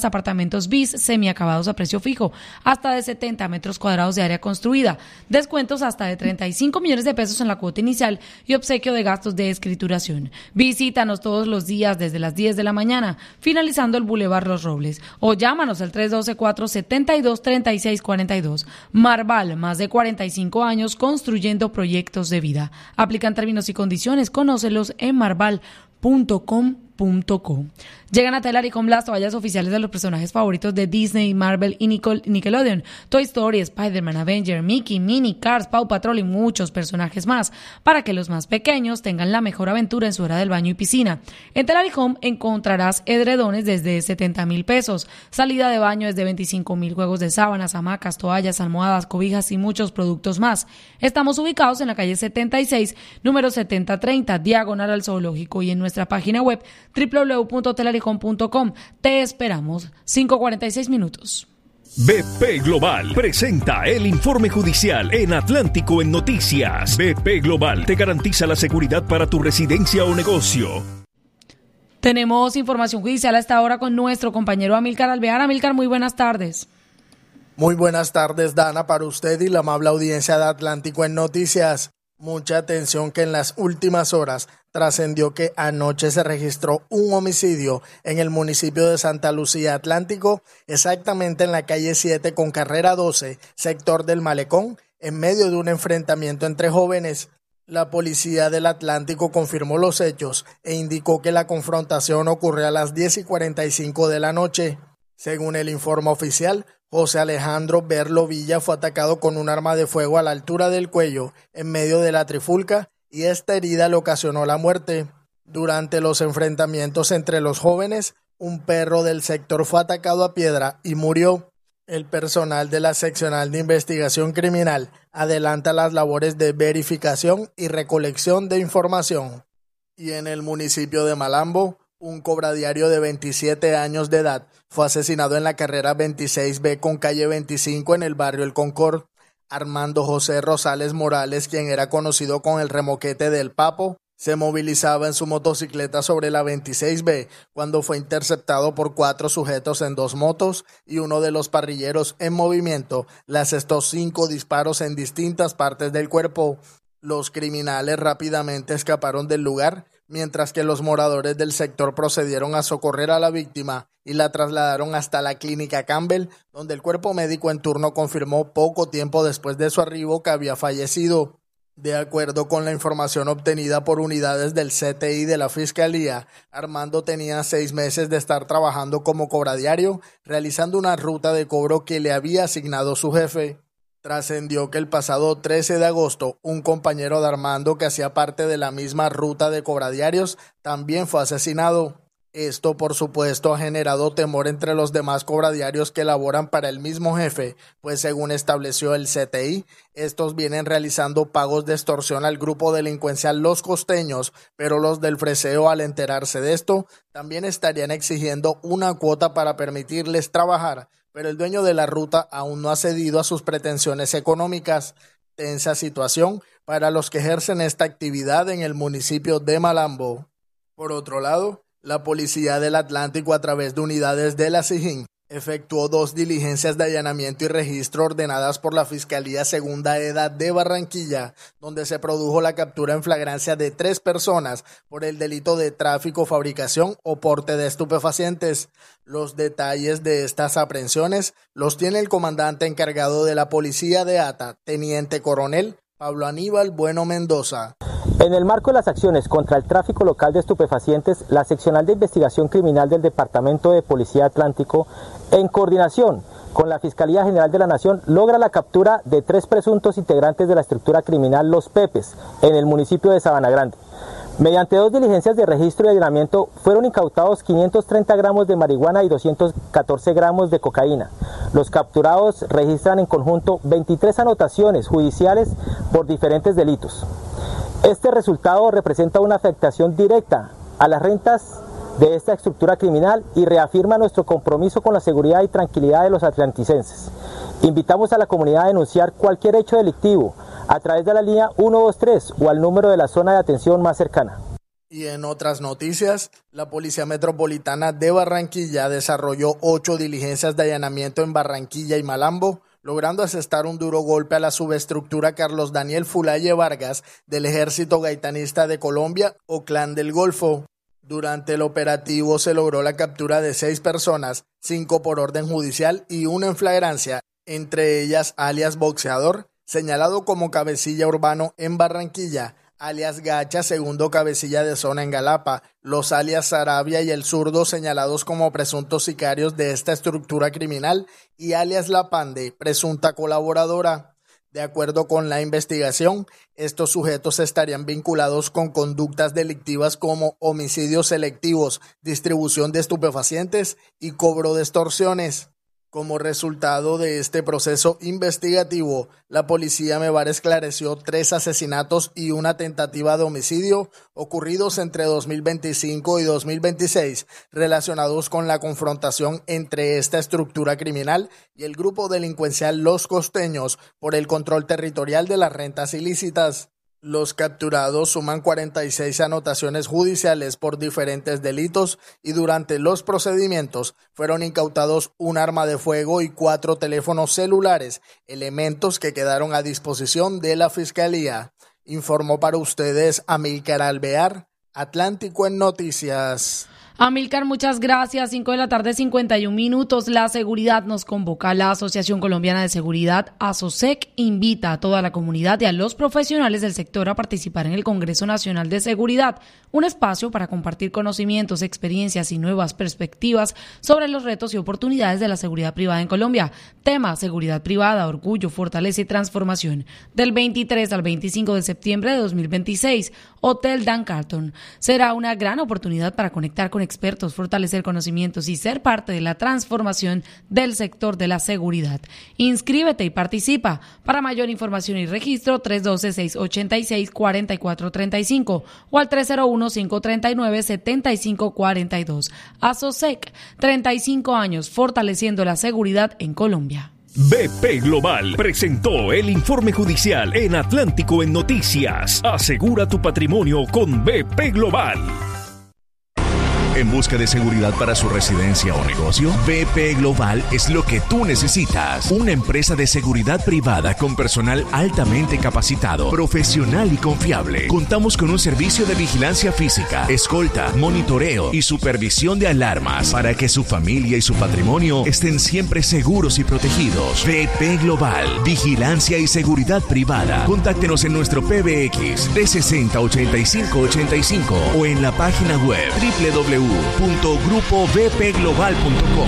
apartamentos bis semiacabados a precio fijo, hasta de 70 metros cuadrados de área construida, descuentos hasta de 35 millones de pesos en la cuota inicial y obsequio de gastos de escrituración. Visítanos todos los días desde las 10 de la mañana, finalizando el Boulevard Los Robles, o llámanos al 312-472-3642. Marval, más de 45 años construyendo proyectos de vida. Aplican términos y condiciones, conócelos en marval.com.co. Llegan a Telaricom las toallas oficiales de los personajes favoritos de Disney, Marvel y Nickelodeon, Toy Story, Spider-Man, Avenger, Mickey, Minnie, Cars, Paw Patrol y muchos personajes más, para que los más pequeños tengan la mejor aventura en su hora del baño y piscina. En Telaricom encontrarás edredones desde 70,000 pesos, salida de baño desde 25,000, juegos de sábanas, hamacas, toallas, almohadas, cobijas y muchos productos más. Estamos ubicados en la calle 76, número 7030, diagonal al Zoológico, y en nuestra página web www.telaricom.com. Te esperamos. 5:46 minutos. BP Global presenta el informe judicial en Atlántico en Noticias. BP Global te garantiza la seguridad para tu residencia o negocio. Tenemos información judicial a esta hora con nuestro compañero Amílcar Alvear. Amílcar, muy buenas tardes. Muy buenas tardes, Dana, para usted y la amable audiencia de Atlántico en Noticias. Mucha atención, que en las últimas horas trascendió que anoche se registró un homicidio en el municipio de Santa Lucía Atlántico, exactamente en la calle 7 con carrera 12, sector del Malecón, en medio de un enfrentamiento entre jóvenes. La policía del Atlántico confirmó los hechos e indicó que la confrontación ocurrió a las 10:45 de la noche. Según el informe oficial, José Alejandro Berlo Villa fue atacado con un arma de fuego a la altura del cuello en medio de la trifulca, y esta herida le ocasionó la muerte. Durante los enfrentamientos entre los jóvenes, un perro del sector fue atacado a piedra y murió. El personal de la Seccional de Investigación Criminal adelanta las labores de verificación y recolección de información. Y en el municipio de Malambo, un cobradiario de 27 años de edad fue asesinado en la carrera 26B con calle 25 en el barrio El Concord. Armando José Rosales Morales, quien era conocido con el remoquete del Papo, se movilizaba en su motocicleta sobre la 26B cuando fue interceptado por 4 sujetos en 2 motos, y uno de los parrilleros en movimiento le asestó 5 disparos en distintas partes del cuerpo. Los criminales rápidamente escaparon del lugar, mientras que los moradores del sector procedieron a socorrer a la víctima y la trasladaron hasta la clínica Campbell, donde el cuerpo médico en turno confirmó poco tiempo después de su arribo que había fallecido. De acuerdo con la información obtenida por unidades del CTI de la Fiscalía, Armando tenía 6 meses de estar trabajando como cobradiario, realizando una ruta de cobro que le había asignado su jefe. Trascendió que el pasado 13 de agosto, un compañero de Armando que hacía parte de la misma ruta de cobradiarios también fue asesinado. Esto, por supuesto, ha generado temor entre los demás cobradiarios que laboran para el mismo jefe, pues según estableció el CTI, estos vienen realizando pagos de extorsión al grupo delincuencial Los Costeños, pero los del Freseo, al enterarse de esto, también estarían exigiendo una cuota para permitirles trabajar, pero el dueño de la ruta aún no ha cedido a sus pretensiones económicas. Tensa situación para los que ejercen esta actividad en el municipio de Malambo. Por otro lado, la Policía del Atlántico, a través de unidades de la SIJIN, efectuó 2 diligencias de allanamiento y registro ordenadas por la Fiscalía Segunda EDA de Barranquilla, donde se produjo la captura en flagrancia de 3 personas por el delito de tráfico, fabricación o porte de estupefacientes. Los detalles de estas aprehensiones los tiene el comandante encargado de la Policía de ATA, Teniente Coronel Pablo Aníbal Bueno Mendoza. En el marco de las acciones contra el tráfico local de estupefacientes, la Seccional de Investigación Criminal del Departamento de Policía Atlántico, en coordinación con la Fiscalía General de la Nación, logra la captura de 3 presuntos integrantes de la estructura criminal Los Pepes, en el municipio de Sabana Grande. Mediante 2 diligencias de registro y allanamiento fueron incautados 530 gramos de marihuana y 214 gramos de cocaína. Los capturados registran en conjunto 23 anotaciones judiciales por diferentes delitos. Este resultado representa una afectación directa a las rentas de esta estructura criminal y reafirma nuestro compromiso con la seguridad y tranquilidad de los atlanticenses. Invitamos a la comunidad a denunciar cualquier hecho delictivo a través de la línea 123 o al número de la zona de atención más cercana. Y en otras noticias, la Policía Metropolitana de Barranquilla desarrolló 8 diligencias de allanamiento en Barranquilla y Malambo, logrando asestar un duro golpe a la subestructura Carlos Daniel Fulaye Vargas del Ejército Gaitanista de Colombia o Clan del Golfo. Durante el operativo se logró la captura de 6 personas, 5 por orden judicial y 1 en flagrancia, entre ellas alias Boxeador, señalado como cabecilla urbano en Barranquilla, alias Gacha, segundo cabecilla de zona en Galapa, los alias Sarabia y el Zurdo, señalados como presuntos sicarios de esta estructura criminal, y alias La Pande, presunta colaboradora. De acuerdo con la investigación, estos sujetos estarían vinculados con conductas delictivas como homicidios selectivos, distribución de estupefacientes y cobro de extorsiones. Como resultado de este proceso investigativo, la policía Mevar esclareció 3 asesinatos y una tentativa de homicidio ocurridos entre 2025 y 2026, relacionados con la confrontación entre esta estructura criminal y el grupo delincuencial Los Costeños por el control territorial de las rentas ilícitas. Los capturados suman 46 anotaciones judiciales por diferentes delitos y durante los procedimientos fueron incautados un arma de fuego y 4 teléfonos celulares, elementos que quedaron a disposición de la Fiscalía. Informó para ustedes Amílcar Alvear, Atlántico en Noticias. Amílcar, muchas gracias. 5 de la tarde, 51 minutos. La seguridad nos convoca. La Asociación Colombiana de Seguridad, ASOSEC, invita a toda la comunidad y a los profesionales del sector a participar en el Congreso Nacional de Seguridad, un espacio para compartir conocimientos, experiencias y nuevas perspectivas sobre los retos y oportunidades de la seguridad privada en Colombia. Tema: seguridad privada, orgullo, fortaleza y transformación. Del 23 al 25 de septiembre de 2026, Hotel Dan Carlton. Será una gran oportunidad para conectar con expertos, fortalecer conocimientos y ser parte de la transformación del sector de la seguridad. Inscríbete y participa. Para mayor información y registro, 312-686-4435 o al 301-539-7542. ASOSEC, 35 años fortaleciendo la seguridad en Colombia. BP Global presentó el informe judicial en Atlántico en Noticias. Asegura tu patrimonio con BP Global. ¿En busca de seguridad para su residencia o negocio? BP Global es lo que tú necesitas. Una empresa de seguridad privada con personal altamente capacitado, profesional y confiable. Contamos con un servicio de vigilancia física, escolta, monitoreo y supervisión de alarmas para que su familia y su patrimonio estén siempre seguros y protegidos. BP Global, vigilancia y seguridad privada. Contáctenos en nuestro PBX 360-8585 o en la página web www.grupobpglobal.com.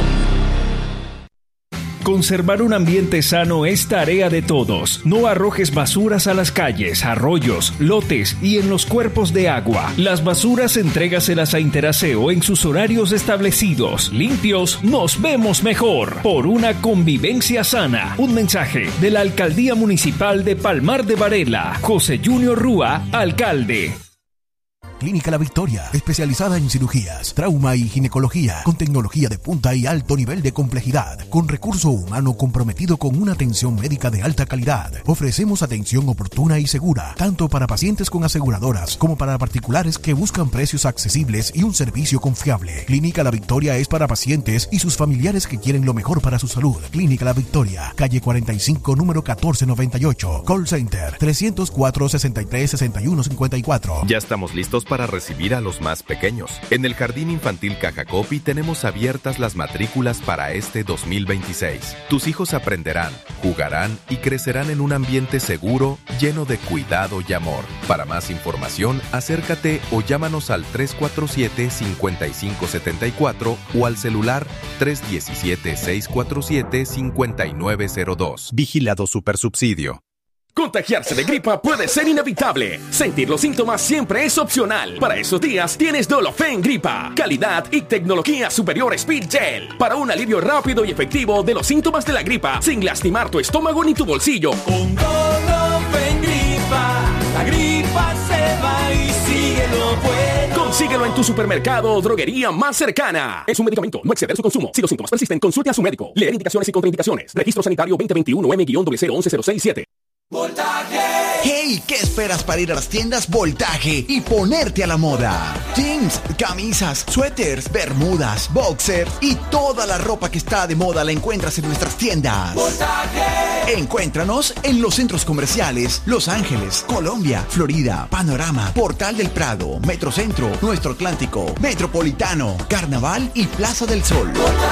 Conservar un ambiente sano es tarea de todos. No arrojes basuras a las calles, arroyos, lotes y en los cuerpos de agua. Las basuras entrégaselas a Interaseo en sus horarios establecidos. Limpios, nos vemos mejor. Por una convivencia sana. Un mensaje de la Alcaldía Municipal de Palmar de Varela. José Junior Rúa, alcalde. Clínica La Victoria, especializada en cirugías, trauma y ginecología, con tecnología de punta y alto nivel de complejidad, con recurso humano comprometido con una atención médica de alta calidad. Ofrecemos atención oportuna y segura, tanto para pacientes con aseguradoras como para particulares que buscan precios accesibles y un servicio confiable. Clínica La Victoria es para pacientes y sus familiares que quieren lo mejor para su salud. Clínica La Victoria, calle 45, número 1498. Call Center 304-63-6154. Ya estamos listos para recibir a los más pequeños. En el Jardín Infantil Cajacopi tenemos abiertas las matrículas para este 2026. Tus hijos aprenderán, jugarán y crecerán en un ambiente seguro, lleno de cuidado y amor. Para más información, acércate o llámanos al 347-5574 o al celular 317-647-5902. Vigilado Supersubsidio. Contagiarse de gripa puede ser inevitable. Sentir los síntomas siempre es opcional. Para esos días tienes Dolofen Gripa. Calidad y tecnología superior Speed Gel. Para un alivio rápido y efectivo de los síntomas de la gripa, sin lastimar tu estómago ni tu bolsillo. Con Dolofen Gripa, la gripa se va y sigue lo bueno. Consíguelo en tu supermercado o droguería más cercana. Es un medicamento, no exceder su consumo. Si los síntomas persisten, consulte a su médico. Leer indicaciones y contraindicaciones. Registro Sanitario 2021 M-011-067. Voltaje. ¡Hey! ¿Qué esperas para ir a las tiendas Voltaje y ponerte a la moda? Jeans, camisas, suéteres, bermudas, boxers y toda la ropa que está de moda la encuentras en nuestras tiendas. ¡Voltaje! Encuéntranos en los centros comerciales Los Ángeles, Colombia, Florida, Panorama, Portal del Prado, Metrocentro, Nuestro Atlántico, Metropolitano, Carnaval y Plaza del Sol. ¡Voltaje!